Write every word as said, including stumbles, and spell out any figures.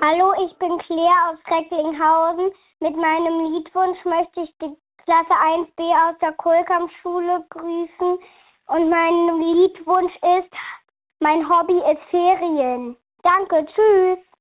Hallo, ich bin Claire aus Recklinghausen. Mit meinem Liedwunsch möchte ich die Klasse eins b aus der Kohlkampfschule grüßen. Und mein Liedwunsch ist, mein Hobby ist Ferien. Danke, tschüss.